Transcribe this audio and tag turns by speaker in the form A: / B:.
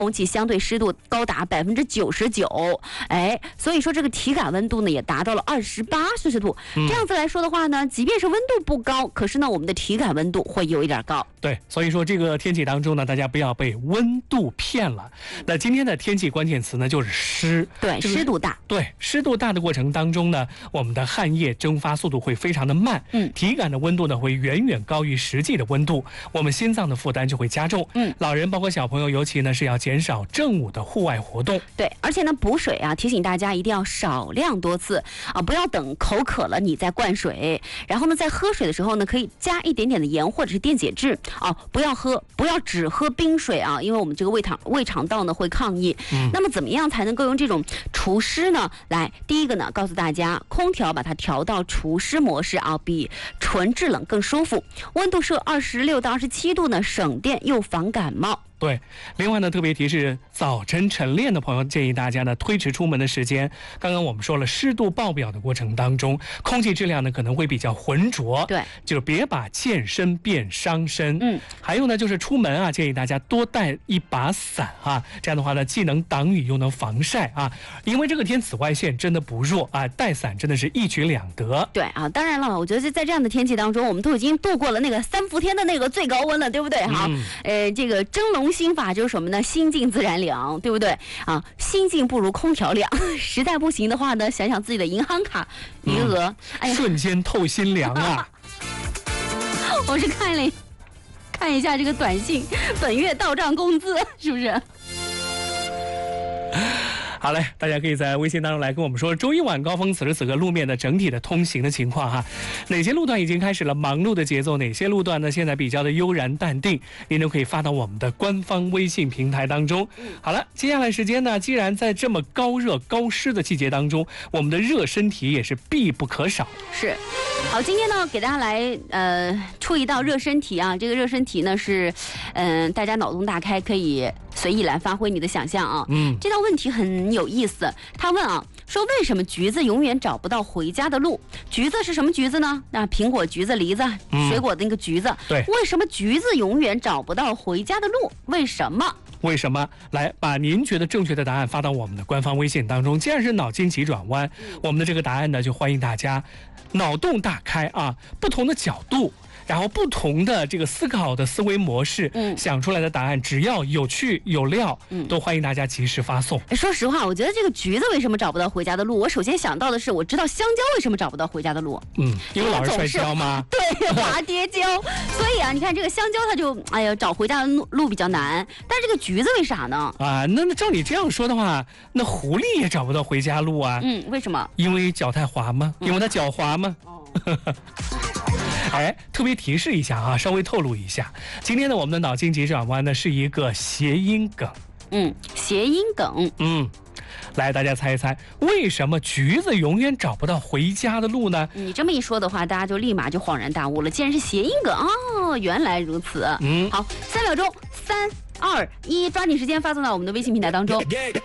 A: 空气相对湿度高达99%，所以说这个体感温度呢也达到了28摄氏度。这样子来说的话呢，即便是温度不高，可是呢我们的体感温度会有一点高。
B: 对，所以说这个天气当中呢，大家不要被温度骗了。那今天的天气关键词呢就是湿，
A: 对，湿度大。
B: 对，湿度大的过程当中呢，我们的汗液蒸发速度会非常的慢，体感的温度呢会远远高于实际的温度，我们心脏的负担就会加重。老人包括小朋友，尤其呢是要减少正午的户外活动。
A: 对，而且呢补水啊，提醒大家一定要少量多次啊，不要等口渴了你再灌水。然后呢，在喝水的时候呢，可以加一点点的盐或者是电解质啊，不要只喝冰水啊，因为我们这个胃肠道呢会抗议。那么怎么样才能够用这种除湿呢？来，第一个呢，告诉大家，空调把它调到除湿模式啊，比纯制冷更舒服。温度设26到27度呢，省电又防感冒。
B: 对，另外呢，特别提示早晨晨练的朋友，建议大家呢推迟出门的时间。刚刚我们说了，湿度爆表的过程当中，空气质量呢可能会比较浑浊，
A: 对，
B: 就是别把健身变伤身。还有呢，就是出门啊，建议大家多带一把伞啊，这样的话呢，既能挡雨又能防晒啊。因为这个天紫外线真的不弱啊，带伞真的是一举两得。
A: 对啊，当然了，我觉得在这样的天气当中，我们都已经度过了那个3伏天的那个最高温了，对不对？好，这个蒸笼心法就是什么呢？心静自然凉，对不对啊？心静不如空调凉，实在不行的话呢，想想自己的银行卡余额，
B: 瞬间透心凉啊！
A: 我是看一下这个短信，本月到账工资是不是？
B: 好嘞，大家可以在微信当中来跟我们说周一晚高峰此时此刻路面的整体的通行的情况哈，哪些路段已经开始了忙碌的节奏，哪些路段呢现在比较的悠然淡定，您都可以发到我们的官方微信平台当中。好了，接下来时间呢，既然在这么高热高湿的季节当中，我们的热身体也是必不可少。
A: 是，好，今天呢给大家来出一道热身题啊，这个热身题呢是大家脑洞大开，可以随意来发挥你的想象啊。这道问题很有意思，他问啊，说为什么橘子永远找不到回家的路？橘子是什么橘子呢？那苹果、橘子、梨子，水果的那个橘子。
B: 对，
A: 为什么橘子永远找不到回家的路？为什么？
B: 为什么？来，把您觉得正确的答案发到我们的官方微信当中。既然是脑筋急转弯，我们的这个答案呢，就欢迎大家脑洞大开啊，不同的角度，然后不同的这个思考的思维模式，想出来的答案只要有趣有料，都欢迎大家及时发送。
A: 说实话，我觉得这个橘子为什么找不到回家的路，我首先想到的是，我知道香蕉为什么找不到回家的路。
B: 因为老是摔跤吗？
A: 对，滑跌跤。所以啊，你看这个香蕉它就找回家的路比较难，但是这个橘子为啥呢？
B: 啊，那照你这样说的话，那狐狸也找不到回家路啊。
A: 为什么？
B: 因为脚太滑吗？因为它脚滑吗？特别提示一下啊，稍微透露一下，今天呢，我们的脑筋急转弯呢是一个谐音梗。
A: 谐音梗。
B: 来，大家猜一猜，为什么橘子永远找不到回家的路呢？
A: 你这么一说的话，大家就立马就恍然大悟了，竟然是谐音梗哦，原来如此。好，3秒钟，3、2、1，抓紧时间发送到我们的微信平台当中。